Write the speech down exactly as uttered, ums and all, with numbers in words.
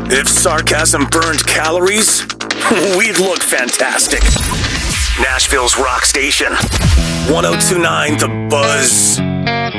If sarcasm burned calories, we'd look fantastic. Nashville's rock station. ten twenty-nine The Buzz.